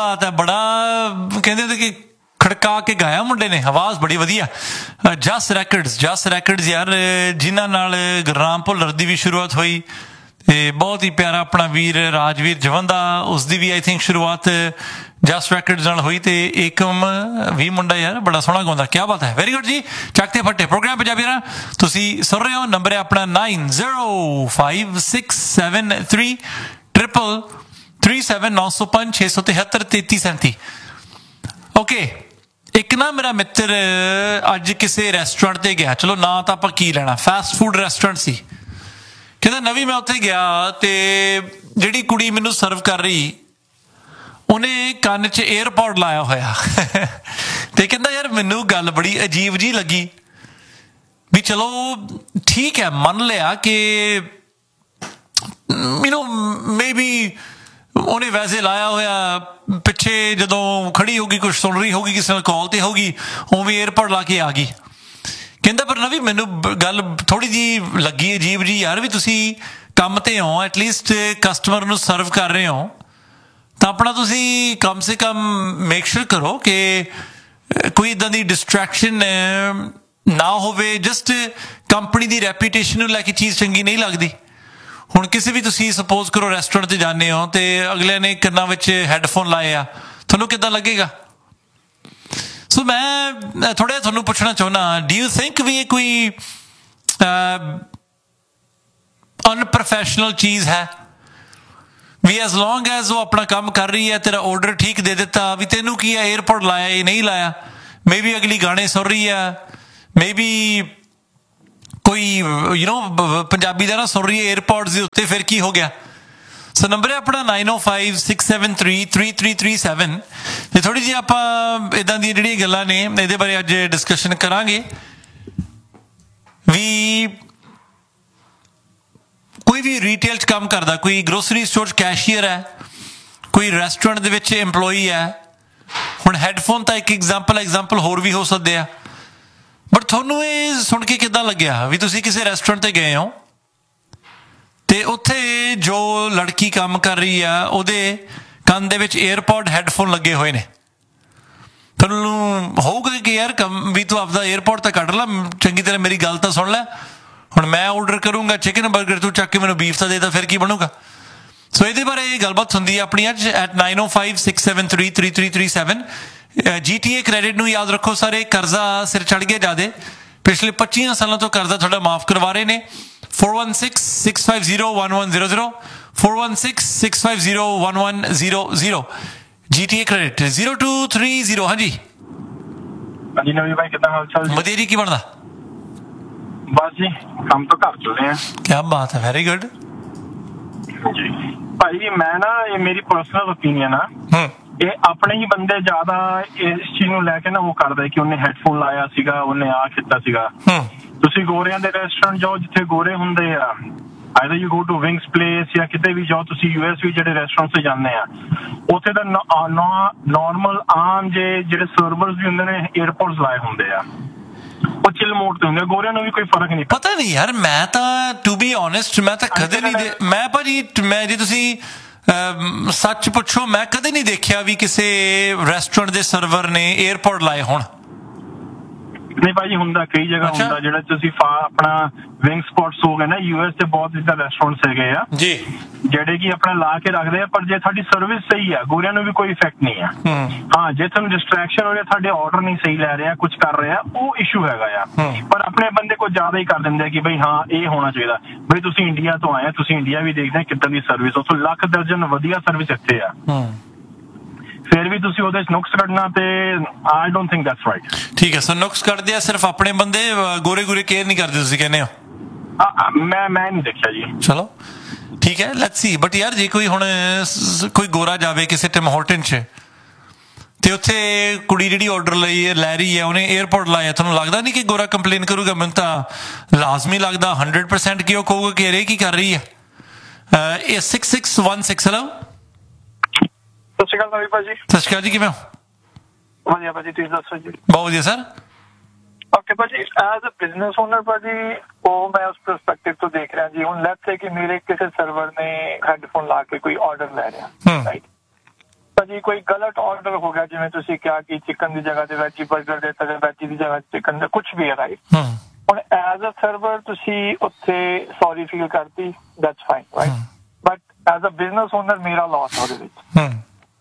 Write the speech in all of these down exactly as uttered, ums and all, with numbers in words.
ਬਾਤ ਹੈ, ਬੜਾ ਕਹਿੰਦੇ ਹੁੰਦੇ ਕਿ ਖੜਕਾ ਕੇ ਗਾਇਆ ਮੁੰਡੇ ਨੇ, ਆਵਾਜ਼ ਬੜੀ ਵਧੀਆ। ਜਸ ਰੈਕਡਸ, ਜਸ ਰੈਕਡਸ ਯਾਰ, ਜਿਨ੍ਹਾਂ ਨਾਲ ਗੁਰਨਾਮ ਭੁੱਲਰ ਦੀ ਵੀ ਸ਼ੁਰੂਆਤ ਹੋਈ ਤੇ ਬਹੁਤ ਹੀ ਪਿਆਰਾ ਆਪਣਾ ਵੀਰ ਰਾਜਵੀਰ ਜਵੰਦਾ, ਉਸਦੀ ਵੀ ਆਈ ਥਿੰਕ ਸ਼ੁਰੂਆਤ ਜਸ ਰੈਕਡਸ ਨਾਲ ਹੋਈ। ਤੇ ਏਕਮ ਵੀ ਮੁੰਡਾ ਯਾਰ ਬੜਾ ਸੋਹਣਾ ਗਾਉਂਦਾ, ਕਿਆ ਬਾਤ ਹੈ, ਵੈਰੀ ਗੁੱਡ ਜੀ। ਚੱਕ ਤੇ ਫੱਟੇ ਪ੍ਰੋਗਰਾਮ ਪੰਜਾਬੀ ਨਾ ਤੁਸੀਂ ਸੁਣ ਰਹੇ ਹੋ। ਨੰਬਰ ਹੈ ਆਪਣਾ nine zero five six seven three triple three seven ਨੌ ਸੌ ਪੰਜ ਛੇ ਸੌ ਤਿਹੱਤਰ ਤੇਤੀ ਸੈਂਤੀ। ਓਕੇ, ਇੱਕ ਨਾ ਮੇਰਾ ਮਿੱਤਰ ਅੱਜ ਕਿਸੇ ਰੈਸਟੋਰੈਂਟ ਤੇ ਗਿਆ, ਚਲੋ ਨਾਂ ਤਾਂ ਆਪਾਂ ਕੀ ਲੈਣਾ, ਫਾਸਟ ਫੂਡ ਰੈਸਟੋਰੈਂਟ ਸੀ। ਕਹਿੰਦਾ ਨਵੀਂ ਮੈਂ ਉੱਥੇ ਗਿਆ ਤੇ ਜਿਹੜੀ ਕੁੜੀ ਮੈਨੂੰ ਸਰਵ ਕਰ ਰਹੀ ਉਹਨੇ ਕੰਨ 'ਚ ਏਅਰਪੋਡ ਲਾਇਆ ਹੋਇਆ ਤੇ ਕਹਿੰਦਾ ਯਾਰ ਮੈਨੂੰ ਗੱਲ ਬੜੀ ਅਜੀਬ ਜਿਹੀ ਲੱਗੀ ਵੀ ਚਲੋ ਠੀਕ ਹੈ, ਮੰਨ ਲਿਆ ਕਿ ਯੂ ਨੋ ਮੇਬੀ ਉਹਨੇ ਵੈਸੇ ਲਾਇਆ ਹੋਇਆ, ਪਿੱਛੇ ਜਦੋਂ ਖੜੀ ਹੋਗੀ ਕੁਛ ਸੁਣ ਰਹੀ ਹੋਗੀ, ਕਿਸੇ ਨਾਲ ਕਾਲ ਤੇ ਹੋਗੀ, ਉਵੇਂ ਏਅਰਪੋਡ ਲਾ ਕੇ ਆ ਗਈ। ਕਹਿੰਦਾ ਪਰ ਨਾ ਵੀ ਮੈਨੂੰ ਗੱਲ ਥੋੜ੍ਹੀ ਜਿਹੀ ਲੱਗੀ ਅਜੀਬ ਜੀ ਯਾਰ, ਵੀ ਤੁਸੀਂ ਕੰਮ ਤੇ ਹੋ, ਐਟਲੀਸਟ ਕਸਟਮਰ ਨੂੰ ਸਰਵ ਕਰ ਰਹੇ ਹੋ ਤਾਂ ਆਪਣਾ ਤੁਸੀਂ ਕਮ ਸੇ ਕਮ ਮੇਕ ਸ਼ੋਰ ਕਰੋ ਕਿ ਕੋਈ ਇੱਦਾਂ ਦੀ ਡਿਸਟਰੈਕਸ਼ਨ ਨਾ ਹੋਵੇ। ਜਸਟ ਕੰਪਨੀ ਦੀ ਰੈਪੂਟੇਸ਼ਨ ਨੂੰ ਲੈ ਕੇ ਚੀਜ਼ ਚੰਗੀ ਨਹੀਂ ਲੱਗਦੀ। ਹੁਣ ਕਿਸੇ ਵੀ ਤੁਸੀਂ ਸਪੋਜ਼ ਕਰੋ ਰੈਸਟੋਰੈਂਟ 'ਤੇ ਜਾਂਦੇ ਹੋ ਅਤੇ ਅਗਲੇ ਨੇ ਕੰਨਾਂ ਵਿੱਚ ਹੈਡਫੋਨ ਲਾਏ ਆ, ਤੁਹਾਨੂੰ ਕਿੱਦਾਂ ਲੱਗੇਗਾ? ਸੋ ਮੈਂ ਥੋੜ੍ਹਾ ਜਿਹਾ ਤੁਹਾਨੂੰ ਪੁੱਛਣਾ ਚਾਹੁੰਦਾ, ਡੂ ਯੂ ਥਿੰਕ ਵੀ ਇਹ ਕੋਈ ਅਨਪ੍ਰੋਫੈਸ਼ਨਲ ਚੀਜ਼ ਹੈ ਵੀ ਐਜ਼ ਲੌਂਗ ਐਜ਼ ਉਹ ਆਪਣਾ ਕੰਮ ਕਰ ਰਹੀ ਹੈ, ਤੇਰਾ ਔਡਰ ਠੀਕ ਦੇ ਦਿੱਤਾ, ਵੀ ਤੈਨੂੰ ਕੀ ਹੈ ਏਅਰਪੋਰਟ ਲਾਇਆ ਇਹ ਨਹੀਂ ਲਾਇਆ, ਮੇ ਬੀ ਅਗਲੀ ਗਾਣੇ ਸੁਣ ਰਹੀ ਹੈ, ਮੇ ਬੀ ਕੋਈ ਯੂ ਨੋ ਪੰਜਾਬੀ ਦਾ ਨਾ ਸੁਣ ਰਹੀ ਹੈ ਏਅਰਪੋਰਟਸ ਦੇ ਉੱਤੇ, ਫਿਰ ਕੀ ਹੋ ਗਿਆ? ਸੋ ਨੰਬਰ ਹੈ ਆਪਣਾ ਨਾਈਨ ਓ five six seven three three three three seven. ਅਤੇ ਥੋੜ੍ਹੀ ਜਿਹੀ ਆਪਾਂ ਇੱਦਾਂ ਦੀਆਂ ਜਿਹੜੀਆਂ ਗੱਲਾਂ ਨੇ ਇਹਦੇ ਬਾਰੇ ਅੱਜ ਡਿਸਕਸ਼ਨ ਕਰਾਂਗੇ ਵੀ ਕੋਈ ਵੀ ਰੀਟੇਲ 'ਚ ਕੰਮ ਕਰਦਾ, ਕੋਈ ਗਰੋਸਰੀ ਸਟੋਰ 'ਚ ਕੈਸ਼ੀਅਰ ਹੈ, ਕੋਈ ਰੈਸਟੋਰੈਂਟ ਦੇ ਵਿੱਚ ਇੰਪਲੋਈ ਹੈ। ਹੁਣ ਹੈਡਫੋਨ ਤਾਂ ਇੱਕ ਐਗਜ਼ਾਮਪਲ ਐਗਜ਼ਾਮਪਲ ਹੋਰ ਵੀ ਹੋ ਸਕਦੇ ਆ, ਬਟ ਤੁਹਾਨੂੰ ਇਹ ਸੁਣ ਕੇ ਕਿੱਦਾਂ ਲੱਗਿਆ ਵੀ ਤੁਸੀਂ ਕਿਸੇ ਰੈਸਟੋਰੈਂਟ 'ਤੇ ਗਏ ਹੋ ਅਤੇ ਉੱਥੇ ਜੋ ਲੜਕੀ ਕੰਮ ਕਰ ਰਹੀ ਆ ਉਹਦੇ ਕੰਨ ਦੇ ਵਿੱਚ ਏਅਰਪੋਡ ਹੈਡਫੋਨ ਲੱਗੇ ਹੋਏ ਨੇ, ਤੁਹਾਨੂੰ ਹੋਊਗਾ ਕਿ ਯਾਰ ਕੰਮ ਵੀ ਤੂੰ ਆਪਦਾ ਏਅਰਪੋਡ ਤਾਂ ਕੱਢ ਲਾ, ਚੰਗੀ ਤਰ੍ਹਾਂ ਮੇਰੀ ਗੱਲ ਤਾਂ ਸੁਣ ਲੈ। ਹੁਣ ਮੈਂ ਔਡਰ ਕਰੂੰਗਾ ਚਿਕਨ ਬਰਗਰ, ਤੂੰ ਚੱਕ ਕੇ ਮੈਨੂੰ ਬੀਫ ਤਾਂ ਦੇ ਤਾ, ਫਿਰ ਕੀ ਬਣੂਗਾ? ਸੋ ਇਹਦੇ ਬਾਰੇ ਇਹ ਗੱਲਬਾਤ ਹੁੰਦੀ ਹੈ ਆਪਣੀ ਅੱਜ at nine O five six seven three three three three seven. G T A credit ਨੂੰ ਯਾਦ ਰੱਖੋ ਸਾਰੇ, ਕਰਜ਼ਾ ਸਿਰ ਚੜ੍ਹ ਗਿਆ ਜ਼ਿਆਦਾ, ਪਿਛਲੇ ਪੱਚੀਆਂ ਸਾਲਾਂ ਤੋਂ ਕਰਜ਼ਾ ਤੁਹਾਡਾ ਮਾਫ਼ ਕਰਵਾ ਰਹੇ ਨੇ। Four one six six five zero one one zero zero four one six six five zero one one zero zero G T ਏ credit zero two three zero. ਹਾਂਜੀ ਹਾਂਜੀ ਨਵੀਂ ਭਾਈ, ਕਿੱਦਾਂ ਹਾਲ ਚਾਲ? ਵਧੀਆ ਜੀ, ਕੀ ਬਣਦਾ? ਬਸ ਜੀ ਕੰਮ ਤੋਂ ਘਰ ਚੱਲੇ ਆ। ਕਿਆ ਬਾਤ ਹੈ, ਵੈਰੀ ਗੁੱਡ ਜੀ ਭਾਈ। ਮੈਂ ਨਾ ਇਹ ਮੇਰੀ ਪਰਸਨਲ ਓਪੀਨੀਅਨ ਆ, ਇਹ ਆਪਣੇ ਹੀ ਬੰਦੇ ਜ਼ਿਆਦਾ ਇਸ ਚੀਜ਼ ਨੂੰ ਲੈ ਕੇ ਨਾ ਉਹ ਕਰਦਾ ਕਿ ਉਹਨੇ ਹੈਡਫੋਨ ਲਾਇਆ ਸੀਗਾ, ਉਹਨੇ ਆਹ ਕੀਤਾ ਸੀਗਾ। ਤੁਸੀਂ ਗੋਰਿਆਂ ਦੇ ਰੈਸਟੋਰੈਂਟ ਜਾਓ ਜਿੱਥੇ ਗੋਰੇ ਹੁੰਦੇ ਆ, either you go to wings place ਜਾਂ ਕਿਤੇ ਵੀ ਜਾਓ ਤੁਸੀਂ, ਯੂ ਐਸ ਵੀ ਜਿਹੜੇ ਰੈਸਟੋਰੈਂਟ 'ਤੇ ਜਾਂਦੇ ਆ ਉੱਥੇ ਤਾਂ ਨੋਰਮਲ ਆਮ ਜੇ ਜਿਹੜੇ ਸਰਵਰਸ ਵੀ ਹੁੰਦੇ ਨੇ ਏਅਰਪੋਰਟਸ ਲਾਏ ਹੁੰਦੇ ਆ, ਉਹ ਚਿਲ ਮੋਡ ਤੇ ਹੁੰਦੇ, ਗੋਰਿਆਂ ਨੂੰ ਵੀ ਕੋਈ ਫਰਕ ਨਹੀਂ ਪਤਾ। ਨਹੀਂ ਯਾਰ, ਮੈਂ ਤਾਂ ਟੂ ਬੀ ਓਨੈਸਟ ਮੈਂ ਤਾਂ ਕਦੇ ਨਹੀਂ, ਮੈਂ ਭਾਜੀ ਮੈਂ ਜੇ ਤੁਸੀਂ ਸੱਚ ਪੁੱਛੋ ਮੈਂ ਕਦੇ ਨਹੀਂ ਦੇਖਿਆ ਵੀ ਕਿਸੇ ਰੈਸਟੋਰੈਂਟ ਦੇ ਸਰਵਰ ਨੇ ਏਅਰਪੋਰਟ ਲਾਏ ਹੋਣ। ਨਹੀਂ ਭਾਜੀ ਹੁੰਦਾ, ਕਈ ਜਗ੍ਹਾ ਹੁੰਦਾ, ਜਿਹੜਾ ਤੁਸੀਂ ਆਪਣਾ ਵਿੰਗ ਸਪੌਟਸ ਹੋ ਗਏ ਨਾ ਯੂ ਐਸ ਤੇ ਬਹੁਤ ਇੱਦਾਂ ਰੈਸਟੋਰੈਂਟਸ ਹੈਗੇ ਆ ਜੀ ਜਿਹੜੇ ਕਿ ਆਪਣਾ ਲਾ ਕੇ ਰੱਖਦੇ ਆ, ਪਰ ਜੇ ਸਾਡੀ ਸਰਵਿਸ ਸਹੀ ਆ ਗੋਰਿਆਂ ਨੂੰ ਵੀ ਕੋਈ ਇਫੈਕਟ ਨਹੀਂ ਆ। ਹਾਂ ਜੇ ਤੁਹਾਨੂੰ ਡਿਸਟਰੈਕਸ਼ਨ ਹੋ ਰਿਹਾ, ਤੁਹਾਡੇ ਆਰਡਰ ਨਹੀਂ ਸਹੀ ਲੈ ਰਿਹਾ, ਕੁਝ ਕਰ ਰਿਹਾ, ਉਹ ਇਸ਼ੂ ਹੈਗਾ ਆ। ਪਰ ਆਪਣੇ ਬੰਦੇ ਕੋਲ ਜ਼ਿਆਦਾ ਹੀ ਕਰ ਦਿੰਦੇ ਆ ਕਿ ਬਈ ਹਾਂ ਇਹ ਹੋਣਾ ਚਾਹੀਦਾ। ਬਈ ਤੁਸੀਂ ਇੰਡੀਆ ਤੋਂ ਆਏ, ਤੁਸੀਂ ਇੰਡੀਆ ਵੀ ਦੇਖਦੇ ਆ ਕਿੱਦਾਂ ਦੀ ਸਰਵਿਸ, ਉੱਥੋਂ ਲੱਖ ਦਰਜਨ ਵਧੀਆ ਸਰਵਿਸ ਇੱਥੇ ਆ, ਫਿਰ ਵੀ ਤੁਸੀਂ ਉਹਦੇ 'ਚ ਨੁਕਸ ਕੱਢਣਾ ਤੇ I don't think that's right. ਠੀਕ ਹੈ, ਸੋ ਨੁਕਸ ਕੱਢਦੇ ਆ ਸਿਰਫ ਆਪਣੇ ਬੰਦੇ, ਗੋਰੇ ਗੋਰੇ ਕੇਅਰ ਨਹੀਂ ਕਰਦੇ ਤੁਸੀਂ ਕਹਿੰਦੇ ਹੋ? ਮੈਂ ਮੈਂ ਨਹੀਂ ਦੇਖਿਆ ਜੀ। ਚਲੋ ਠੀਕ ਹੈ, ਲੈਟਸ ਸੀ। ਬਟ ਯਾਰ ਜੇ ਕੋਈ ਹੁਣ ਕੋਈ ਗੋਰਾ ਜਾਵੇ ਕਿਸੇ ਟਿਮ ਹੋਟਲ 'ਚ ਤੇ ਉੱਥੇ ਕੁੜੀ ਜਿਹੜੀ ਆਰਡਰ ਲਈ ਲੈ ਰਹੀ ਹੈ ਉਹਨੇ ਏਅਰਪੋਰਟ ਲਾਇਆ, ਤੁਹਾਨੂੰ ਲੱਗਦਾ ਨਹੀਂ ਕਿ ਗੋਰਾ ਕੰਪਲੇਨ ਕਰੂਗਾ? ਮੈਨੂੰ ਤਾਂ ਲਾਜ਼ਮੀ ਲੱਗਦਾ ਹੰਡਰਡ ਪਰਸੈਂਟ ਕਿ ਉਹ ਕਹੂਗਾ ਕਿ ਇਹ ਕੀ ਕਰ ਰਹੀ ਹੈ। ਇਹ six six one six hello, ਸਤਿ ਸ਼੍ਰੀ ਅਕਾਲ ਨਵੀਂ ਭਾਜੀ। ਸਤਿ ਸ਼੍ਰੀ ਅਕਾਲ ਜੀ, ਕਿਵੇਂ ਹੋ? ਵਧੀਆ ਭਾਜੀ, ਤੁਸੀਂ ਦੱਸੋ ਜੀ? ਬਹੁਤ ਵਧੀਆ ਸਰ। ਓਕੇ ਭਾਜੀ, ਐਜ਼ ਅ ਬਿਜ਼ਨਸ ਓਨਰ ਭਾਜੀ ਉਹ ਮੈਂ ਉਸ ਪਰਸਪੈਕਟਿਵ ਤੋਂ ਦੇਖ ਰਿਹਾ ਜੀ। ਹੁਣ ਲੈਟਸ ਸੇ ਕਿ ਮੇਰੇ ਕਿਸੇ ਸਰਵਰ ਨੇ ਹੈਡਫੋਨ ਲਾ ਕੇ ਕੋਈ ਆਰਡਰ ਲੈ ਰਿਹਾ, ਰਾਈਟ? ਭਾਜੀ ਕੋਈ ਗਲਤ ਆਰਡਰ ਹੋ ਗਿਆ, ਜਿਵੇਂ ਤੁਸੀਂ ਕਿਹਾ ਕਿ ਚਿਕਨ ਦੀ ਜਗ੍ਹਾ ਤੇ ਵੈਜੀ 버ਗਰ ਦੇਤਾ ਜਾਂ ਵੈਜੀ ਦੀ ਜਗ੍ਹਾ ਚਿਕਨ ਦਾ ਕੁਝ ਵੀ ਹੈ, ਰਾਈਟ? ਹੁਣ ਐਜ਼ ਅ ਸਰਵਰ ਤੁਸੀਂ ਉੱਥੇ ਸੌਰੀ ਫੀਲ ਕਰਤੀ, that's fine, right? But as a business owner ਮੇਰਾ ਲਾਸ ਉਹਦੇ ਵਿੱਚ।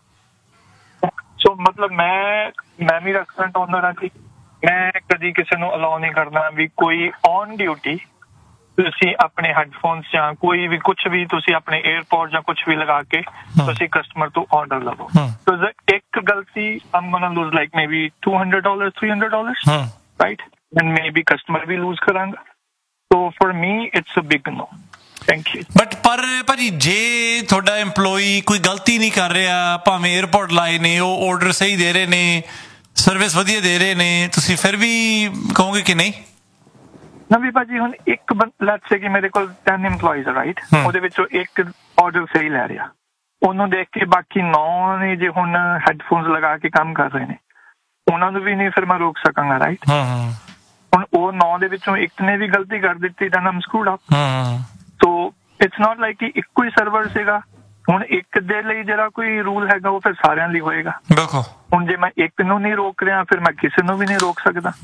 ਸੋ ਮਤਲਬ ਮੈਂ ਮੈਂ ਵੀ ਰੈਸਟੋਰੈਂਟ ਓਨਰ ਹਾਂ ਜੀ, ਮੈਂ ਕਦੀ ਕਿਸੇ ਨੂੰ ਅਲਾਉ ਨਹੀਂ ਕਰਨਾ ਵੀ ਕੋਈ ਔਨ ਡਿਊਟੀ ਤੁਸੀਂ ਆਪਣੇ ਹੈਡਫੋਨਸ ਜਾਂ ਕੋਈ ਵੀ ਕੁਝ ਵੀ ਤੁਸੀਂ ਆਪਣੇ 에ਅਰਪੋਰਟ ਜਾਂ ਕੁਝ ਵੀ ਲਗਾ ਕੇ ਤੁਸੀਂ ਕਸਟਮਰ ਤੋਂ ਆਰਡਰ ਲਵੋ। ਸੋ ਇੱਕ ਗਲਤੀ ਆਮ ਗੋਨਾ loose like maybe two hundred dollars three hundred dollars, right? And maybe customer we loose ਕਰਾਂਗਾ। ਸੋ for me it's a big no. Thank you. But ਪਰ ਭਾਜੀ ਜੇ ਤੁਹਾਡਾ EMPLOYEE ਕੋਈ ਗਲਤੀ ਨਹੀਂ ਕਰ ਰਿਹਾ, ਭਾਵੇਂ 에ਅਰਪੋਰਟ ਲਾਏ ਨੇ, ਉਹ ਆਰਡਰ ਸਹੀ ਦੇ ਰਹੇ ਨੇ, ਸਰਵਿਸ ਵਧੀਆ ਦੇ ਰਹੇ ਨੇ, ਤੁਸੀਂ ਫਿਰ ਵੀ ਕਹੋਗੇ ਕਿ ਨਹੀਂ? ਨਾ ਵੀ ਭਾਜੀ ਹੁਣ ਇੱਕ ਲੈਟਸ ਸੇ ਕਿ ਮੇਰੇ ਕੋਲ ten EMPLOYEES ਹੈ, ਰਾਈਟ? ਉਹਦੇ ਵਿੱਚੋਂ ਇੱਕ ਆਰਡਰ ਸਹੀ ਲੈ ਰਿਹਾ, ਉਹਨੂੰ ਦੇਖ ਕੇ ਬਾਕੀ ਨੌ ਨੇ ਜੇ ਹੁਣ ਹੈਡਫੋਨਸ ਲਗਾ ਕੇ ਕੰਮ ਕਰ ਰਹੇ ਨੇ, ਉਹਨਾਂ ਨੂੰ ਵੀ ਨਹੀਂ ਫਿਰ ਮੈਂ ਰੋਕ ਸਕਾਂਗਾ, ਰਾਈਟ? ਹੁਣ ਉਹ ਨੌ ਦੇ ਵਿੱਚੋਂ ਇੱਕ ਨੇ ਵੀ ਗਲਤੀ ਕਰ ਦਿੱਤੀ ਤਾਂ ਆਮ ਸਕੂਡ up. So it's not like ਕਿ ਇੱਕੋ ਹੀ ਸਰਵਰ ਸੀਗਾ। ਹੁਣ ਇੱਕ ਦੇ ਲਈ ਜਿਹੜਾ ਕੋਈ ਰੂਲ ਹੈਗਾ ਉਹ ਫਿਰ ਸਾਰਿਆਂ ਲਈ ਹੋਏਗਾ। ਹੁਣ ਜੇ ਮੈਂ ਇੱਕ ਨੂੰ ਨਹੀਂ ਰੋਕ ਰਿਹਾ ਫਿਰ ਮੈਂ ਕਿਸੇ ਨੂੰ ਵੀ ਨਹੀਂ ਰੋਕ ਸਕਦਾ।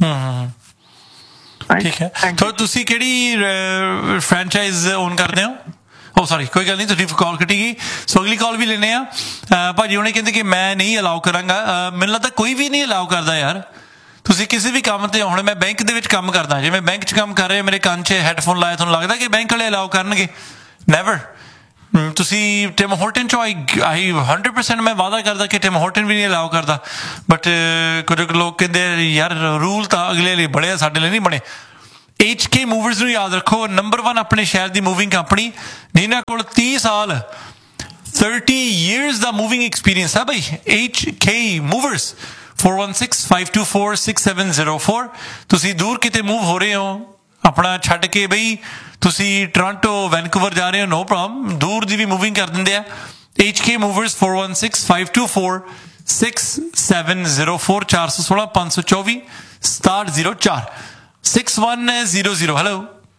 ਠੀਕ ਹੈ। ਤੁਸੀਂ ਕਿਹੜੀ ਫਰੈਂਚਾਈਜ਼ ਓਨ ਕਰਦੇ ਹੋ? ਓ ਸੌਰੀ, ਕੋਈ ਗੱਲ ਨਹੀਂ, ਤੁਹਾਡੀ ਕਾਲ ਕੱਟੀ ਗਈ। ਸੋ ਅਗਲੀ ਕਾਲ ਵੀ ਲੈਂਦੇ ਆ। ਭਾਜੀ ਹੁਣੇ ਕਹਿੰਦੇ ਕਿ ਮੈਂ ਨਹੀਂ ਅਲਾਉ ਕਰਾਂਗਾ। ਮੈਨੂੰ ਲੱਗਦਾ ਕੋਈ ਵੀ ਨਹੀਂ ਅਲਾਉ ਕਰਦਾ ਯਾਰ। ਤੁਸੀਂ ਕਿਸੇ ਵੀ ਕੰਮ ਤੇ, ਹੁਣ ਮੈਂ ਬੈਂਕ ਦੇ ਵਿੱਚ ਕੰਮ ਕਰਦਾ, ਜੇ ਮੈਂ ਬੈਂਕ 'ਚ ਕੰਮ ਕਰ ਰਿਹਾ, ਮੇਰੇ ਕੰਨ 'ਚ ਹੈਡਫੋਨ ਲਾਇਆ, ਤੁਹਾਨੂੰ ਲੱਗਦਾ ਕਿ ਬੈਂਕ ਵਾਲੇ ਅਲਾਉ ਕਰਨਗੇ? ਨੈਵਰ। ਤੁਸੀਂ ਟਿਮ ਹੋਰਟਨ 'ਚੋਂ ਆਈ ਆਈ ਹੰਡਰਡ ਪਰਸੈਂਟ ਮੈਂ ਵਾਅਦਾ ਕਰਦਾ ਕਿ ਟਿਮ ਹੋਰਟਨ ਵੀ ਨਹੀਂ ਅਲਾਉ ਕਰਦਾ। ਬਟ ਕੁਝ ਲੋਕ ਕਹਿੰਦੇ ਯਾਰ ਰੂਲ ਤਾਂ ਅਗਲੇ ਲਈ ਬਣੇ ਆ, ਸਾਡੇ ਲਈ ਨਹੀਂ ਬਣੇ। H K Movers ਨੂੰ ਯਾਦ ਰੱਖੋ, ਨੰਬਰ ਵਨ ਆਪਣੇ ਸ਼ਹਿਰ ਦੀ ਮੂਵਿੰਗ ਕੰਪਨੀ, ਜਿਨ੍ਹਾਂ ਕੋਲ ਤੀਹ ਸਾਲ thirty years ਦਾ ਮੂਵਿੰਗ ਐਕਸਪੀਰੀਅੰਸ ਹੈ ਬਈ। H K Movers four one six five two four six seven zero four। ਤੁਸੀਂ ਦੂਰ ਕਿਤੇ ਮੂਵ ਹੋ ਰਹੇ ਹੋ ਆਪਣਾ ਛੱਡ ਕੇ, ਬਈ ਤੁਸੀਂ ਟੋਰਾਂਟੋ ਵੈਨਕੂਵਰ ਜਾ ਰਹੇ ਹੋ, ਨੋ ਪ੍ਰੋਬਲਮ, ਦੂਰ ਦੀ ਵੀ ਮੂਵਿੰਗ ਕਰ ਦਿੰਦੇ ਆ। H K Movers four one six five two four six seven zero four ਚਾਰ ਸੌ ਸੋਲਾਂ ਪੰਜ ਸੌ ਚੌਵੀ ਸਤਾਹਠ ਜ਼ੀਰੋ ਚਾਰ six one zero zero। Hello,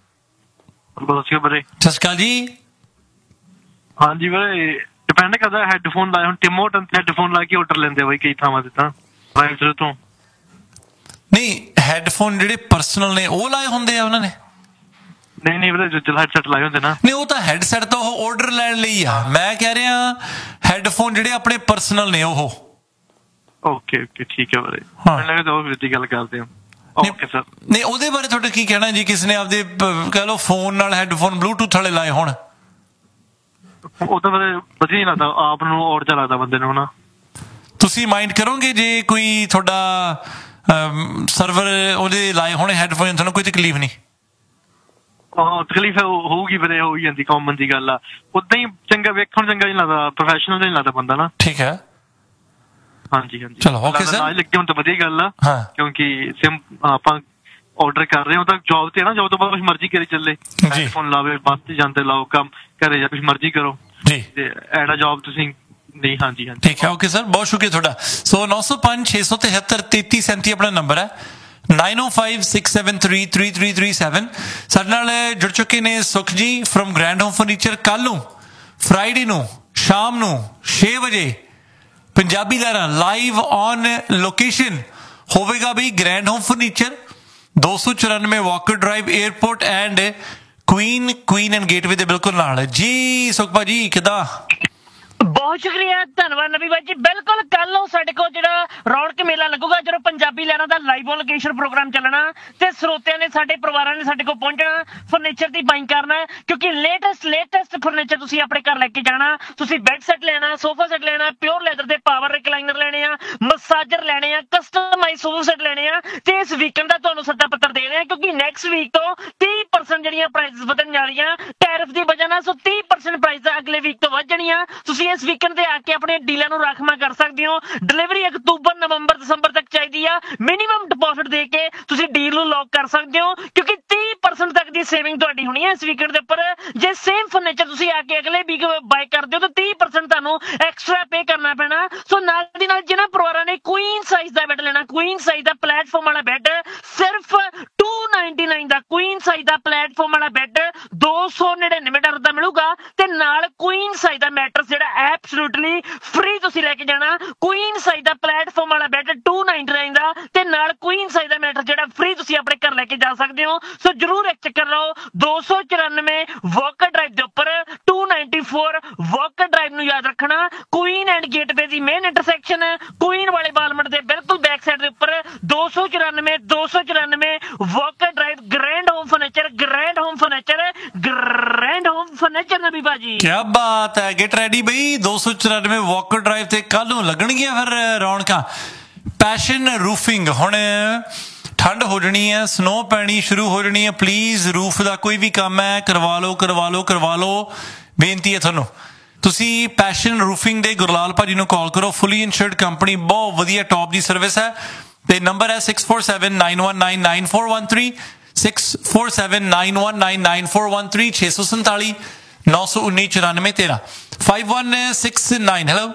ਸਤਿ ਸ਼੍ਰੀ ਅਕਾਲ ਜੀ। ਹਾਂਜੀ ਵੀਰੇ, ਡਿਪੈਂਡ ਕਰਦਾ ਹੈਡਫੋਨ ਲਾਏ। ਹੁਣ ਟਿਮ ਹੋਰਟਨ ਹੈਡਫੋਨ ਲਾ ਕੇ ਆਰਡਰ ਲੈਂਦੇ ਬਈ ਕਈ ਥਾਵਾਂ ਤੇ ਤਾਂ ਪ੍ਰਾਈਵੇਟ ਤੋਂ। ਨਹੀਂ, ਹੈਡਫੋਨ ਜਿਹੜੇ ਪਰਸਨਲ ਨੇ ਉਹ ਲਾਏ ਹੁੰਦੇ ਆ ਉਹਨਾਂ ਨੇ? ਨਹੀਂ ਨਹੀਂ ਵੀਰੇ, ਜਿਹੜਾ ਹੈਡਸੈਟ ਲਾਏ ਹੁੰਦੇ ਨਾ। ਨਹੀਂ, ਉਹ ਤਾਂ ਹੈਡਸੈਟ ਤਾਂ ਉਹ ਆਰਡਰ ਲੈਣ ਲਈ ਆ। ਮੈਂ ਕਹਿ ਰਿਹਾ ਹੈਡਫੋਨ ਜਿਹੜੇ ਆਪਣੇ ਪਰਸਨਲ ਨੇ ਉਹ। ਓਕੇ ਓਕੇ, ਠੀਕ ਹੈ ਵੀਰੇ। ਮੈਨੂੰ ਲੱਗਦਾ ਉਹ ਵੀਰੇ ਦੀ ਗੱਲ ਕਰਦੇ ਹੋ। Okay sir. ਨਹੀਂ, ਉਹਦੇ ਬਾਰੇ ਤੁਹਾਡਾ ਕੀ ਕਹਿਣਾ ਜੀ? ਕਿਸੇ ਨੇ ਆਪਦੇ ਕਹਿ ਲਓ ਫੋਨ ਨਾਲ ਹੈਡਫੋਨ ਬਲੂਟੂਥ ਵਾਲੇ ਲਾਏ ਹੋਣ? ਉਹ ਤਾਂ ਵੀਰੇ ਵਧੀਆ ਨਹੀਂ ਲੱਗਦਾ, ਆਪ ਨੂੰ ਔਰ ਜਿਹਾ ਲੱਗਦਾ ਬੰਦੇ ਨੂੰ ਨਾ। ਤੁਸੀਂ ਮਾਈਂਡ ਕਰੋਗੇ ਜੇ ਕੋਈ ਤੁਹਾਡਾ ਸਰਵਰ ਉਹਦੇ ਲਾਏ ਹੋਣੇ ਹੈਡਫੋਨ, ਤੁਹਾਨੂੰ ਕੋਈ ਤਕਲੀਫ ਨਹੀਂ? ਹਾਂ, ਤਕਲੀਫ ਹੋਊਗੀ ਵੀਰੇ, ਹੋ ਹੀ ਜਾਂਦੀ, ਕਾਮਨ ਦੀ ਗੱਲ ਆ। ਉਦਾਂ ਹੀ ਚੰਗਾ ਵੇਖਣ ਚੰਗਾ ਨਹੀਂ ਲੱਗਦਾ, ਪ੍ਰੋਫੈਸ਼ਨਲ ਨਹੀਂ ਲੱਗਦਾ ਬੰਦਾ ਨਾ। ਠੀਕ ਹੈ। ਹਾਂਜੀ ਹਾਂਜੀ, ਚਲੋ ਓਕੇ ਸਰ। ਨਾਲ ਲੱਗੇ ਹੁਣ ਤਾਂ ਵਧੀਆ ਗੱਲ ਆ, ਕਿਉਂਕਿ ਸਿਮ ਆਪਾਂ ਆਰਡਰ ਕਰ ਰਹੇ ਹਾਂ ਤਾਂ ਜੌਬ ਤੇ ਨਾ, ਜੌਬ ਤੋਂ ਬਾਅਦ ਕੁਛ ਮਰਜ਼ੀ ਕਰੀ ਚੱਲੇ, ਹੈਡਫੋਨ ਲਾਵੇ, ਬੱਸ ਤੇ ਜਾਂਦੇ ਲਾਓ, ਕੰਮ ਘਰੇ ਜਾ ਕੁਛ ਮਰਜ਼ੀ ਕਰੋ ਜੀ। ਤੇ ਐਡਾ ਜੌਬ ਤੁਸੀਂ ਨਹੀਂ। ਹਾਂਜੀ ਹਾਂਜੀ, ਠੀਕ ਹੈ। ਓਕੇ ਸਰ, ਬਹੁਤ ਸ਼ੁਕਰੀਆ ਤੁਹਾਡਾ। ਸੋ ਨੌ ਸੌ ਪੰਜ ਛੇ ਸੌ ਤਿਹੱਤਰ ਤੇਤੀ ਸੈਂਤੀ ਆਪਣਾ ਨੰਬਰ ਹੈ। nine oh five six seven three three three three seven। ਸਾਡੇ ਨਾਲ ਜੁੜ ਚੁੱਕੇ ਨੇ ਸੁਖ ਜੀ ਫਰੋਮ ਗ੍ਰੈਂਡ ਹੋਮ ਫਰਨੀਚਰ। ਕੱਲ ਨੂੰ ਫਰਾਈਡੇ ਨੂੰ ਸ਼ਾਮ ਨੂੰ ਛੇ ਵਜੇ ਪੰਜਾਬੀ ਲਹਿਰਾਂ ਲਾਈਵ ਔਨ ਲੋਕੇਸ਼ਨ ਹੋਵੇਗਾ ਬਈ ਗ੍ਰੈਂਡ ਹੋਮ ਫਰਨੀਚਰ, ਦੋ ਸੌ ਚੁਰਾਨਵੇਂ Walker drive, airport and Queen Queen and gateway ਦੇ ਬਿਲਕੁਲ ਨਾਲ ਜੀ। ਸੁਖ ਭਾਜੀ ਕਿੱਦਾਂ? ਬਹੁਤ ਸ਼ੁਕਰੀਆ, ਧੰਨਵਾਦ ਨਵੀ ਬਾਈ ਜੀ। ਬਿਲਕੁਲ ਕੱਲ ਨੂੰ ਸਾਡੇ ਕੋਲ ਜਿਹੜਾ ਰੌਣਕ ਮੇਲਾ ਲੱਗੂਗਾ, ਜਦੋਂ ਪੰਜਾਬੀ ਲਹਿਰਾਂ ਦਾ ਲਾਈਵ ਲੋਕੇਸ਼ਨ ਪ੍ਰੋਗਰਾਮ ਚੱਲਣਾ ਤੇ ਸਰੋਤਿਆਂ ਨੇ, ਸਾਡੇ ਪਰਿਵਾਰਾਂ ਨੇ ਸਾਡੇ ਕੋਲ ਪਹੁੰਚਣਾ, ਫਰਨੀਚਰ ਦੀ ਬਾਈਂਗ ਕਰਨਾ, ਕਿਉਂਕਿ ਲੇਟੈਸਟ ਲੇਟੈਸਟ ਫਰਨੀਚਰ ਤੁਸੀਂ ਆਪਣੇ ਘਰ ਲੈ ਕੇ ਜਾਣਾ। ਤੁਸੀਂ ਬੈੱਡ ਸੈੱਟ ਲੈਣਾ, ਸੋਫਾ ਸੈੱਟ ਲੈਣਾ, ਪਿਓਰ ਲੈਦਰ ਦੇ ਪਾਵਰ ਰਿਕਲਾਈਨਰ ਲੈਣੇ ਆ, ਮਸਾਜਰ ਲੈਣੇ ਆ, ਕਸਟਮਾਈਜ਼ ਸੋਫਾ ਸੈੱਟ ਲੈਣੇ ਆ। ਤੇ ਇਸ ਵੀਕਐਂਡ ਦਾ ਤੁਹਾਨੂੰ ਸੱਦਾ ਪੱਤਰ ਦੇ ਰਹੇ ਆ, ਕਿਉਂਕਿ ਨੈਕਸਟ ਵੀਕ ਤੋਂ ਤੀਹ ਪਰਸੈਂਟ ਜਿਹੜੀਆਂ ਪ੍ਰਾਈਸਿਸ ਵਧਣ ਜਾ ਰਹੀਆਂ ਟੈਰਿਫ ਦੀ ਵਜ੍ਹਾ ਨਾਲ। ਸੋ ਤੀਹ ਪਰਸੈਂਟ ਪ੍ਰਾਈਸ ਅਗਲੇ ਵੀਕ ਤੋਂ ਵੱਧ ਜਾਣੀਆਂ। ਤੁਸੀਂ ਇਸ ਵੀਕਐਂਡ ਤੇ ਆ ਕੇ ਆਪਣੇ ਡੀਲਰ ਨੂੰ ਰਾਖਵਾਂ ਕਰ ਸਕਦੇ ਹੋ। ਡਿਲੀਵਰੀ ਅਕਤੂਬਰ ਨਵੰਬਰ ਦਸੰਬਰ ਤੱਕ ਚਾਹੀਦੀ ਆ। ਮਿਨੀਮਮ ਡਿਪੋਜ਼ਿਟ ਦੇ ਕੇ ਤੁਸੀਂ ਡੀਲ ਨੂੰ ਲੌਕ ਕਰ ਸਕਦੇ ਹੋ, ਕਿਉਂਕਿ ਤੀਹ ਪਰਸੈਂਟ ਤੱਕ ਦੀ ਸੇਵਿੰਗ ਤੁਹਾਡੀ ਹੋਣੀ ਹੈ ਇਸ ਵੀਕਐਂਡ ਦੇ ਉੱਪਰ। ਜੇ ਸੇਮ ਫਰਨੀਚਰ ਤੁਸੀਂ ਆ ਕੇ ਅਗਲੇ ਵੀਕ ਬਾਏ ਕਰਦੇ ਹੋ ਤਾਂ ਤੀਹ ਪਰਸੈਂਟ ਤੁਹਾਨੂੰ ਐਕਸਟਰਾ ਪੇ ਕਰਨਾ ਪੈਣਾ। ਸੋ ਨਾਲ ਦੀ ਨਾਲ ਜਿਹਨਾਂ ਪਰਿਵਾਰਾਂ ਨੇ ਕੁਈਨ ਸਾਈਜ਼ ਦਾ ਬੈੱਡ ਲੈਣਾ, ਕੁਈਨ ਸਾਈਜ਼ ਦਾ ਪਲੇਟਫਾਰਮ ਵਾਲਾ ਬੈੱਡ ਸਿਰਫ two ninety-nine ਦਾ, ਕੁਈਨ ਸਾਈਜ਼ ਦਾ ਪਲੇਟਫਾਰਮ ਵਾਲਾ ਬੈੱਡ ਦੋ ਸੌ ਨੜਿਨਵੇਂ ਡਾਲਰ ਦਾ ਮਿਲੂਗਾ, ਤੇ ਨਾਲ ਕੁਈਨ ਸਾਈਜ਼ ਦਾ ਮੈਟਰਸ ਜਿਹੜਾ ਐਪ ਐਬਸੋਲੂਟਲੀ ਫ੍ਰੀ ਤੁਸੀਂ ਲੈ ਕੇ ਜਾਣਾ। ਕੁਈਨ ਸਾਈਜ਼ ਦਾ ਪਲੇਟਫਾਰਮ ਵਾਲਾ ਬੈੱਡ ਟੂ ਨਾਈਨਟੀ ਨਾਈਨ ਦਾ ਤੇ ਨਾਲ ਕੁਈਨ ਸਾਈਜ਼ ਦਾ ਮੈਟਰ ਜਿਹੜਾ ਫ੍ਰੀ ਤੁਸੀਂ ਆਪਣੇ ਘਰ ਲੈ ਕੇ ਜਾ ਸਕਦੇ ਹੋ। ਸੋ ਜਰੂਰ ਇੱਕ ਚੱਕਰ ਲਾਓ। ਦੋ ਸੌ ਚੁਰਾਨਵੇਂ ਵਾਕਰ ਡਰਾਈਵ ਦੇ ਉੱਪਰ to ninety four Walker drive ਨੂੰ ਯਾਦ ਰੱਖਣਾ। Queen and gateway the main intersection Queen ਵਾਲੇ ਬਾਲਮਟ ਦੇ ਬਿਲਕੁਲ ਬੈਕ ਸਾਈਡ ਦੇ ਉੱਪਰ ਦੋ ਸੌ ਚੁਰਾਨਵੇਂ ਦੋ ਸੌ ਚੁਰਾਨਵੇਂ Walker drive grand home furniture grand home furniture grand home furniture ਨਬੀ ਭਾਜੀ ਕੀ ਬਾਤ ਹੈ। ਗੈਟ ਰੈਡੀ ਬਈ ਦੋ ਸੌ ਚੁਰਾਨਵੇਂ ਵਾਕਰ ਡਰਾਈਵ ਤੇ ਕੱਲ ਨੂੰ ਲੱਗਣਗੀਆਂ ਫਿਰ ਰੌਣਕਾਂ। ਪੈਸ਼ਨ ਰੂਫਿੰਗ ਹੁਣ ਠੰਡ ਹੋ ਜਾਣੀ ਹੈ, ਸਨੋ ਪੈਣੀ ਸ਼ੁਰੂ ਹੋ ਜਾਣੀ ਹੈ। ਪਲੀਜ਼ ਰੂਫ ਦਾ ਕੋਈ ਵੀ ਕੰਮ ਹੈ ਕਰਵਾ ਲਓ ਕਰਵਾ ਲਓ ਕਰਵਾ ਲਓ। ਬੇਨਤੀ ਹੈ ਤੁਹਾਨੂੰ, ਤੁਸੀਂ ਪੈਸ਼ਨ ਰੂਫਿੰਗ ਦੇ ਗੁਰਲਾਲ ਭਾਜੀ ਨੂੰ ਕਾਲ ਕਰੋ। ਫੁੱਲੀ ਇੰਸ਼ੋਰਡ ਕੰਪਨੀ, ਬਹੁਤ ਵਧੀਆ ਟੌਪ ਦੀ ਸਰਵਿਸ ਹੈ। ਤੇ ਨੰਬਰ ਹੈ six four seven nine one nine nine four one three six four seven nine one nine nine four one three ਛੇ ਸੌ ਸੰਤਾਲੀ ਨੌ ਸੌ ਉੱਨੀ ਚੁਰਾਨਵੇਂ ਤੇਰਾਂ five one six nine. Hello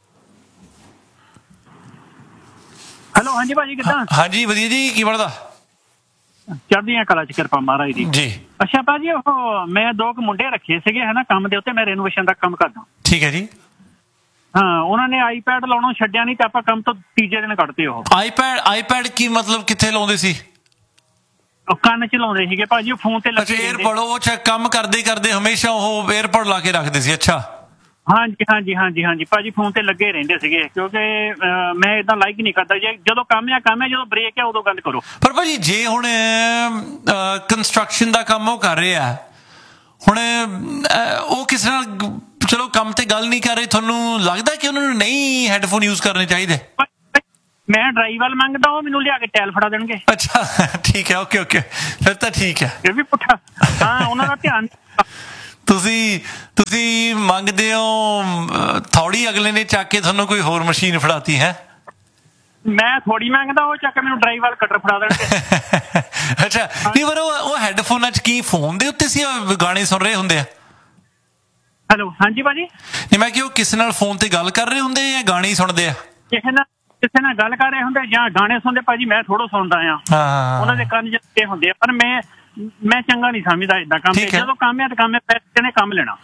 hello ਹਾਂਜੀ ਭਾਜੀ ਕਿੱਦਾਂ? ਹਾਂਜੀ ਵਧੀਆ ਜੀ, ਕੀ ਬਣਦਾ? ਚੜ੍ਹਦੀਆਂ ਕਲਾ ਚ ਕਿਰਪਾ ਮਹਾਰਾਜ ਦੀ ਜੀ। ਅੱਛਾ ਭਾਜੀ ਉਹ ਮੈਂ ਦੋ ਕੁ ਮੁੰਡੇ ਰੱਖੇ ਸੀਗੇ ਹਨਾ ਕੰਮ ਦੇ ਉੱਤੇ, ਮੈਂ ਰੈਨੋਵੇਸ਼ਨ ਦਾ ਕੰਮ ਕਰਦਾ। ਠੀਕ ਹੈ ਜੀ। ਹਾਂ ਉਹਨਾਂ ਨੇ ਆਈਪੈਡ ਲਾਉਣੋਂ ਛੱਡਿਆ ਨਹੀਂ ਤੇ ਆਪਾਂ ਕੰਮ ਤੋਂ ਤੀਜੇ ਦਿਨ ਕੱਢਤੇ। ਉਹ ਆਈਪੈਡ ਆਈਪੈਡ ਕੀ ਮਤਲਬ ਕਿੱਥੇ ਲਾਉਂਦੇ ਸੀ? ਉਹ ਕੰਨ ਚ ਲਾਉਂਦੇ ਸੀਗੇ ਭਾਜੀ, ਉਹ ਫੋਨ ਤੇ ਲੱਗੇ। ਏਅਰਪੋਰਟ ਉਹ ਅੱਛਾ ਕੰਮ ਕਰਦੇ ਕਰਦੇ ਹਮੇਸ਼ਾ ਉਹ ਏਅਰਪੋਰਟ ਲਾ ਕੇ ਰੱਖਦੇ ਸੀ। ਅੱਛਾ ਹਾਂਜੀ ਹਾਂਜੀ ਹਾਂਜੀ ਹਾਂਜੀ ਭਾਜੀ ਫੋਨ ਤੇ ਲੱਗੇ ਰਹਿੰਦੇ ਸੀਗੇ ਕਿਉਂਕਿ ਮੈਂ ਏਦਾਂ ਲਾਈਕ ਨਹੀਂ ਕਰਦਾ। ਜੇ ਜਦੋਂ ਕੰਮ ਆ ਕੰਮ ਹੈ, ਜਦੋਂ ਬ੍ਰੇਕ ਹੈ ਉਦੋਂ ਗੱਲ ਕਰੋ। ਪਰ ਭਾਜੀ ਜੇ ਹੁਣ ਕੰਸਟਰਕਸ਼ਨ ਦਾ ਕੰਮ ਉਹ ਕਰ ਰਿਹਾ ਹੁਣ ਉਹ ਕਿਸੇ ਨਾਲ ਚਲੋ ਕੰਮ ਤੇ ਗੱਲ ਨਹੀਂ ਕਰ ਰਹੇ, ਤੁਹਾਨੂੰ ਲੱਗਦਾ ਕਿ ਉਹਨਾਂ ਨੂੰ ਨਹੀਂ ਹੈੱਡਫੋਨ ਯੂਜ਼ ਕਰਨੇ ਚਾਹੀਦੇ? ਮੈਂ ਡਰਾਈਵਰ ਮੰਗਦਾ, ਉਹ ਮੈਨੂੰ ਲਿਆ ਕੇ ਟੈਲ ਫੜਾ ਦੇਣਗੇ। ਅੱਛਾ ਠੀਕ ਹੈ, ਓਕੇ ਓਕੇ ਫਿਰ ਤਾਂ ਠੀਕ ਹੈ। ਇਹ ਵੀ ਪੁੱਠਾ ਹਾਂ ਉਹਨਾਂ ਦਾ ਧਿਆਨ। ਤੁਸੀਂ ਤੁਸੀਂ ਮੰਗਦੇ ਹੋ ਥੋੜੀ, ਅਗਲੇ ਨੇ ਚੱਕ ਕੇ ਤੁਹਾਨੂੰ ਕੋਈ ਹੋਰ ਮਸ਼ੀਨ ਫੜਾਤੀ ਹੈ। ਮੈਂ ਥੋੜੀ ਮੰਗਦਾ, ਉਹ ਚੱਕ ਮੈਨੂੰ ਡਰਾਈਵਰ ਕਟਰ ਫੜਾ ਦੇਣਗੇ। ਅੱਛਾ ਨਹੀਂ ਪਰ ਉਹ ਉਹ ਹੈੱਡਫੋਨਾਂ ਚ ਕੀ ਫੋਨ ਦੇ ਉੱਤੇ ਸੀ ਗਾਣੇ ਸੁਣ ਰਹੇ ਹੁੰਦੇ ਆ? ਹੈਲੋ ਹਾਂਜੀ ਭਾਜੀ ਨਹੀਂ ਮੈਂ ਕਿ ਉਹ ਕਿਸੇ ਨਾਲ ਫੋਨ ਤੇ ਗੱਲ ਕਰ ਰਹੇ ਹੁੰਦੇ ਜਾਂ ਗਾਣੇ ਹੀ ਸੁਣਦੇ ਆ? ਕਿਸੇ ਨਾਲ ਕਿਸੇ ਨਾਲ ਗੱਲ ਕਰ ਰਹੇ ਹੁੰਦੇ ਜਾਂ ਗਾਣੇ ਸੁਣਦੇ ਭਾਜੀ। ਮੈਂ ਥੋੜੋ ਸੁਣਦਾ ਆ, ਉਹਨਾਂ ਦੇ ਕੰਨ ਜਿਹੇ ਹੁੰਦੇ ਆ। ਪਰ ਮੈਂ ਮੈਂ ਚੰਗਾ ਨਹੀਂ ਸਮਝਦਾ ਏਦਾਂ ਕੰਮ। ਜਦੋਂ ਕੰਮ ਹੈ ਤਾਂ ਕੰਮ ਹੈ, ਪੈਸੇ ਨੇ ਕੰਮ ਲੈਣਾ।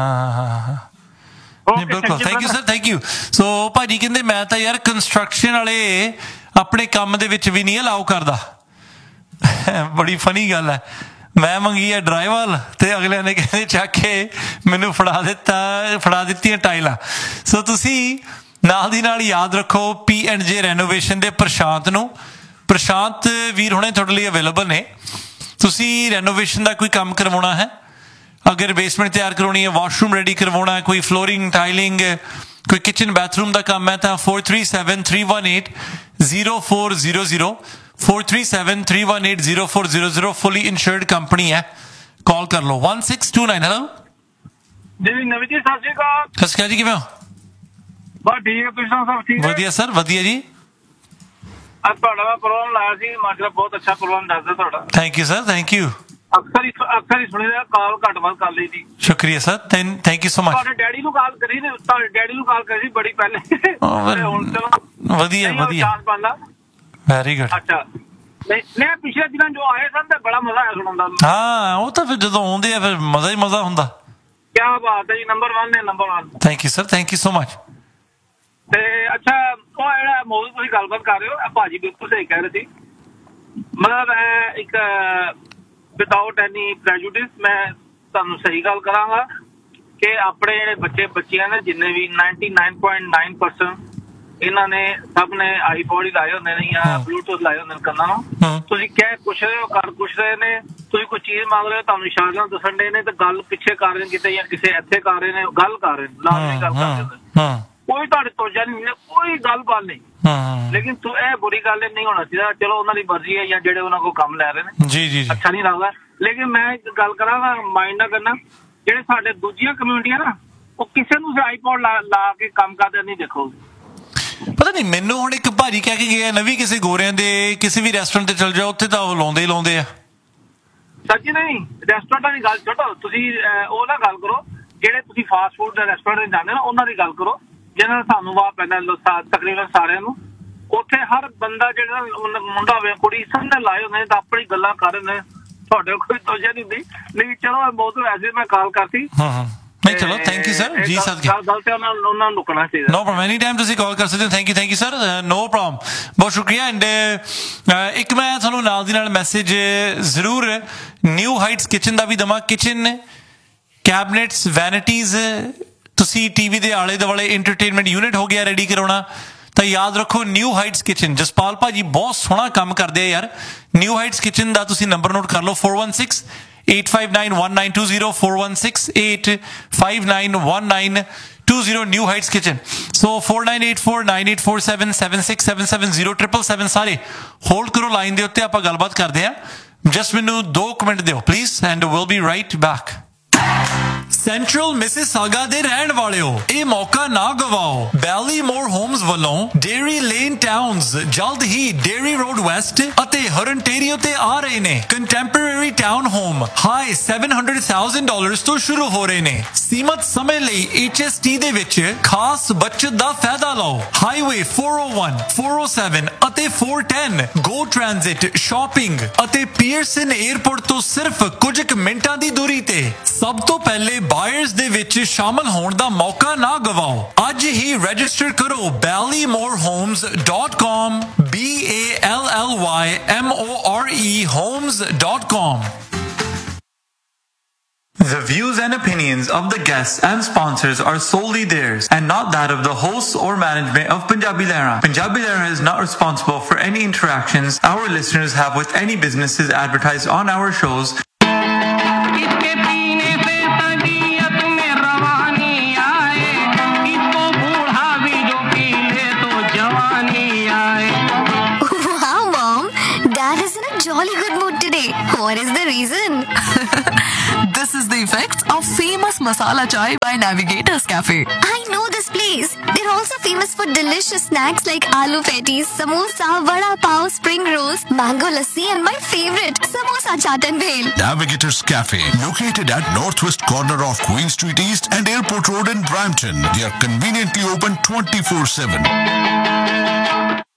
ਬਿਲਕੁਲ thank you sir, thank you. ਸੋ ਭਾਜੀ ਕਹਿੰਦੇ ਮੈਂ ਤਾਂ ਯਾਰ ਕੰਸਟਰਕਸ਼ਨ ਵਾਲੇ ਆਪਣੇ ਕੰਮ ਦੇ ਵਿੱਚ ਵੀ ਨਹੀਂ ਅਲਾਓ ਕਰਦਾ। ਬੜੀ ਫਨੀ ਗੱਲ ਹੈ। ਮੈਂ ਮੰਗੀ ਹੈ ਡਰਾਈਵਰ ਤੇ ਅਗਲਿਆਂ ਨੇ ਕਹਿੰਦੇ ਚੱਕ ਕੇ ਮੈਨੂੰ ਫੜਾ ਦਿੱਤਾ ਫੜਾ ਦਿੱਤੀਆਂ ਟਾਈਲਾਂ। ਸੋ ਤੁਸੀਂ ਨਾਲ ਦੀ ਨਾਲ ਯਾਦ ਰੱਖੋ ਪੀ ਐਂਡ ਜੇ ਰੈਨੋਵੇਸ਼ਨ ਦੇ ਪ੍ਰਸ਼ਾਂਤ ਨੂੰ। ਪ੍ਰਸ਼ਾਂਤ ਵੀਰ ਹੁਣੇ ਤੁਹਾਡੇ ਲਈ ਅਵੇਲੇਬਲ ਨੇ। ਤੁਸੀਂ ਰੈਨੋਵੇਸ਼ਨ ਦਾ ਕੋਈ ਕੰਮ ਕਰਵਾਉਣਾ ਹੈ, ਅਗਰ ਬੇਸਮੈਂਟ ਤਿਆਰ ਕਰਵਾਉਣੀ ਹੈ, ਵਾਸ਼ਰੂਮ ਰੈਡੀ ਕਰਵਾਉਣਾ ਹੈ, ਕੋਈ ਫਲੋਰਿੰਗ ਟਾਈਲਿੰਗ, ਕੋਈ ਕਿਚਨ ਬਾਥਰੂਮ ਦਾ ਕੰਮ ਹੈ ਤਾਂ four three seven three one eight zero four zero zero four three seven three one eight zero four zero zero ਫੁੱਲੀ ਇੰਸ਼ੋਰਡ ਕੰਪਨੀ ਹੈ, ਕਾਲ ਕਰ ਲਓ one six to nine. Hello ਜੀ ਨਵੀਂ ਜੀ ਸਤਿ ਸ਼੍ਰੀ ਅਕਾਲ। ਸਤਿ ਸ਼੍ਰੀ ਅਕਾਲ ਜੀ, ਕਿਵੇਂ ਹੋ? ਬਸ ਠੀਕ ਹੈ, ਤੁਸੀਂ ਸਭ ਠੀਕ? ਵਧੀਆ ਸਰ ਵਧੀਆ ਜੀ। ਅੱਜ ਤੁਹਾਡਾ ਮੈਂ ਪ੍ਰੋਗਰਾਮ ਲਾਇਆ ਸੀ, ਮਤਲਬ ਬਹੁਤ ਅੱਛਾ ਪ੍ਰੋਗਰਾਮ ਦੱਸਦਾ ਤੁਹਾਡਾ। Thank you sir, thank you. ਅਕਸਰ ਹੀ ਅਕਸਰ ਹੀ ਸੁਣਿਆ, ਕਾਲ ਘੱਟ ਵੱਧ ਕਰ ਲਈ ਜੀ। ਸ਼ੁਕਰੀਆ sir, thank you so much. ਤੁਹਾਡੇ ਡੈਡੀ ਨੂੰ ਕਾਲ ਕਰੀ, ਤੁਹਾਡੇ ਡੈਡੀ ਨੂੰ ਕਾਲ ਕਰੀ ਸੀ ਬੜੀ ਪਹਿਲੇ। ਹੁਣ ਚਲੋ ਵਧੀਆ ਵਧੀਆ, ਵੈਰੀ ਗੁੱਡ। ਅੱਛਾ ਮੈਂ ਪਿਛਲੇ ਦਿਨਾਂ ਜੋ ਆਏ ਸਨ ਤੇ ਬੜਾ ਮਜ਼ਾ ਆਇਆ ਸੁਣਨ ਦਾ। ਹਾਂ ਉਹ ਤਾਂ ਫਿਰ ਜਦੋਂ ਆਉਂਦੇ ਆ ਫਿਰ ਮਜ਼ਾ ਹੀ ਮਜ਼ਾ ਹੁੰਦਾ। ਕੀ ਬਾਤ ਹੈ ਜੀ, ਨੰਬਰ ਵਨ ਨੇ number one. Thank you sir, thank you so much. ਤੇ ਅੱਛਾ ਉਹ ਜਿਹੜਾ ਮੌਜੂਦ ਤੁਸੀਂ ਗੱਲਬਾਤ ਕਰ ਰਹੇ ਹੋ, ਭਾਜੀ ਬਿਲਕੁਲ ਸਹੀ ਕਹਿ ਰਹੇ ਸੀ। ਮਤਲਬ ਇੱਕ ਵਿਦਆਊਟ ਐਨੀ ਪ੍ਰੈਜੂਡਿਸ ਮੈਂ ਤੁਹਾਨੂੰ ਸਹੀ ਗੱਲ ਕਰਾਂਗਾ ਕਿ ਆਪਣੇ ਜਿਹੜੇ ਬੱਚੇ ਬੱਚੀਆਂ ਨੇ ਜਿੰਨੇ ਵੀ ninety nine point nine percent ਇਹਨਾਂ ਨੇ ਸਭ ਨੇ ਆਈਪੋਡ ਹੀ ਲਾਏ ਹੁੰਦੇ ਨੇ ਜਾਂ ਬਲੂਟੂਥ ਲਾਏ ਹੁੰਦੇ ਨੇ ਕੰਨਾਂ ਨੂੰ। ਤੁਸੀਂ ਕਹਿ ਕੁਛ ਰਹੇ ਹੋ ਕਰ ਕੁਛ ਰਹੇ ਨੇ, ਤੁਸੀਂ ਕੋਈ ਚੀਜ਼ ਮੰਗ ਰਹੇ ਹੋ ਤੁਹਾਨੂੰ ਇਸ਼ਾਰੇ ਨਾਲ ਦੱਸਣ ਦੇ ਨੇ ਤੇ ਗੱਲ ਪਿੱਛੇ ਕਰ ਰਹੇ ਨੇ ਕਿਤੇ ਜਾਂ ਕਿਸੇ ਇੱਥੇ ਕਰ ਰਹੇ ਨੇ, ਗੱਲ ਕਰ ਰਹੇ ਨੇ ਲਾਜ਼ਮੀ ਗੱਲ ਕਰ ਰਹੇ ਨੇ। ਕੋਈ ਤੁਹਾਡੇ ਤੋਜਾ ਨਹੀਂ, ਕੋਈ ਗੱਲਬਾਤ ਨਹੀਂ। ਲੇਕਿਨ ਤੂੰ ਇਹ ਬੁਰੀ ਗੱਲ ਨਹੀਂ ਹੋਣਾ ਚਾਹੀਦਾ। ਚਲੋ ਉਹਨਾਂ ਦੀ ਮਰਜ਼ੀ ਹੈ ਜਾਂ ਜਿਹੜੇ ਉਹਨਾਂ ਕੋਲ ਕੰਮ ਲੈ ਰਹੇ ਨੇ, ਜੀ ਜੀ ਅੱਛਾ ਨਹੀਂ ਲੱਗਦਾ। ਲੇਕਿਨ ਮੈਂ ਇੱਕ ਗੱਲ ਕਰਾਂਗਾ, ਮਾਈਂਡ ਨਾ ਕਰਨਾ, ਜਿਹੜੇ ਸਾਡੇ ਦੂਜੀਆਂ ਕਮਿਊਨਿਟੀਆਂ ਨਾ ਉਹ ਕਿਸੇ ਨੂੰ ਆਈਪੋਡ ਲਾ ਕੇ ਕੰਮ ਕਰਦੇ ਨਹੀਂ ਦੇਖੋਗੇ। ਪਤਾ ਨਹੀਂ ਮੈਨੂੰ ਹੁਣ ਇੱਕ ਭਾਜੀ ਕਹਿ ਕੇ ਗਿਆ ਨਵੀਂ ਕਿਸੇ ਗੋਰਿਆਂ ਦੇ ਕਿਸੇ ਵੀ ਰੈਸਟੋਰੈਂਟ ਤੇ ਚਲ ਜਾਓ ਉੱਥੇ ਤਾਂ ਉਹ ਲਾਉਂਦੇ ਹੀ ਲਾਉਂਦੇ ਆ। ਸੱਚੀ ਨਹੀਂ, ਰੈਸਟੋਰੈਂਟਾਂ ਦੀ ਗੱਲ ਛੱਡੋ, ਤੁਸੀਂ ਉਹ ਨਾ ਗੱਲ ਕਰੋ ਜਿਹੜੇ ਤੁਸੀਂ ਫਾਸਟ ਫੂਡ ਦੇ ਰੈਸਟੋਰੈਂਟ ਜਾਂਦੇ ਨਾ ਉਹਨਾਂ ਦੀ ਗੱਲ ਕਰੋ ਜਿਹਨਾਂ ਦਾ ਸਾਨੂੰ ਵਾਹ ਪੈਂਦਾ ਤਕਰੀਬਨ ਸਾਰਿਆਂ ਨੂੰ। ਉੱਥੇ ਹਰ ਬੰਦਾ ਜਿਹੜਾ ਮੁੰਡਾ ਹੋਵੇ ਕੁੜੀ ਸਭ ਨੇ ਲਾਏ ਹੁੰਦੇ ਨੇ ਤਾਂ ਆਪਣੀ ਗੱਲਾਂ ਕਰ ਰਹੇ ਨੇ, ਤੁਹਾਡੇ ਕੋਈ ਤੋਜਾ ਨਹੀਂ ਹੁੰਦੀ। ਨਹੀਂ ਚਲੋ ਬਹੁਤ ਵੈਸੇ ਮੈਂ ਕਾਲ ਕਰਤੀ ਨਹੀਂ ਚਲੋ ਥੈਂਕ ਯੂ ਸਰ ਜੀ ਸਰ ਗੱਲ ਤੇ ਉਹਨਾਂ ਨੂੰ ਰੁਕਣਾ ਚਾਹੀਦਾ ਨੋ ਪ੍ਰੋਬਲਮ ਐਨੀ ਟਾਈਮ ਤੁਸੀਂ ਕਾਲ ਕਰ ਸਕਦੇ ਹੋ thank you thank you sir no problem ਬਹੁਤ ਸ਼ੁਕਰੀਆ ਐਂਡ ਇੱਕ ਮੈਂ ਤੁਹਾਨੂੰ ਨਾਲ ਦੀ ਨਾਲ ਮੈਸੇਜ ਜ਼ਰੂਰ ਨਿਊ ਹਾਈਟਸ ਕਿਚਨ ਦਾ ਵੀ ਦਵਾਂ ਕਿਚਨ ਕੈਬਨਿਟਸ ਵੈਨਿਟੀਜ਼ ਤੁਸੀਂ ਟੀਵੀ ਦੇ ਆਲੇ ਦੁਆਲੇ ਐਂਟਰਟੇਨਮੈਂਟ ਯੂਨਿਟ ਹੋ ਗਿਆ ਰੈਡੀ ਕਰਾਉਣਾ ਤਾਂ ਯਾਦ ਰੱਖੋ ਨਿਊ ਹਾਈਟਸ ਕਿਚਨ ਜਸਪਾਲ ਭਾਜੀ ਬਹੁਤ ਸੋਹਣਾ ਕੰਮ ਕਰਦੇ ਆ ਯਾਰ ਨਿਊ ਹਾਈਟਸ ਕਿਚਨ ਦਾ ਤੁਸੀਂ ਨੰਬਰ ਨੋਟ ਕਰ ਲਓ four one six eight five nine one nine two zero four one six eight five nine one nine two zero New Heights Kitchen. So four nine eight four nine eight four seven seven six seven seven zero triple seven ਸਾਰੇ hold ਕਰੋ line ਦੇ ਉੱਤੇ ਆਪਾਂ ਗੱਲਬਾਤ ਕਰਦੇ ਹਾਂ just ਮੈਨੂੰ ਦੋ ਕੁ ਮਿੰਟ ਦਿਓ please and will be right back central Mississauga ਦੇ ਰਹਿਣ ਵਾਲਿਓ ਇਹ ਮੌਕਾ ਨਾ ਗਵਾਓ ਬੈਲੀਮੋਰ ਹੋਮਸ ਵੱਲੋਂ ਡੇਰੀ ਲੇਨ ਟਾਊਨਸ ਜਲਦ ਹੀ ਡੇਰੀ ਰੋਡ ਵੈਸਟ ਅਤੇ ਹਰਨਟੇਰੀਓ ਤੇ ਆ ਰਹੇ ਨੇ contemporary town home high seven hundred thousand dollars ਤੋਂ ਸ਼ੁਰੂ ਹੋ ਰਹੇ ਨੇ ਸੀਮਤ ਸਮੇਂ ਲਈ H S T ਦੇ ਵਿੱਚ ਖਾਸ ਬਚਤ ਦਾ ਫਾਇਦਾ ਲਓ highway four oh one four oh seven ਅਤੇ four ten ਗੋ ਟ੍ਰਾਂਜ਼ਿਟ ਸ਼ਾਪਿੰਗ ਅਤੇ ਪੀਅਰਸਨ 에ਅਰਪੋਰਟ ਤੋਂ ਸਿਰਫ ਕੁਝ ਕੁ ਮਿੰਟਾਂ ਦੀ ਦੂਰੀ ਤੇ ਸਭ ਤੋਂ ਪਹਿਲੇ ਬਾਇਰਸ ਦੇ ਵਿੱਚ ਸ਼ਾਮਲ ਹੋਣ ਦਾ ਮੌਕਾ ਨਾ ਗਵਾਓ ਅੱਜ ਹੀ ਰਜਿਸਟਰ ਕਰੋ ਬੈਲੀਮੋਰ homes dot com B A L L Y M O R E homes dot com The views and opinions of the guests and sponsors are solely theirs and not that of the hosts or management of Punjabi Lehra. Punjabi Lehra is not responsible for any interactions our listeners have with any businesses advertised on our shows. Wow, Mom. Dad is in a jolly good mood today. What is the reason? This is the effects of famous masala chai by Navigators Cafe. I know this place. They're also famous for delicious snacks like aloo patties, samosa, vada pav, spring rolls, mango lassi, and my favorite, samosa chaat and bhel. Navigators Cafe, located at northwest corner of Queen Street East and Airport Road in Brampton. They are conveniently open twenty-four seven.